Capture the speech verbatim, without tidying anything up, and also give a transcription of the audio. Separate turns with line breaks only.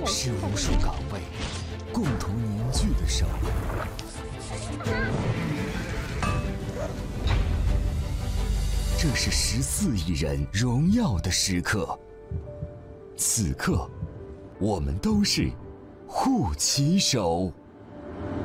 是无数岗位共同凝聚的胜利。这是十四亿人荣耀的时刻。此刻，我们都是护旗手。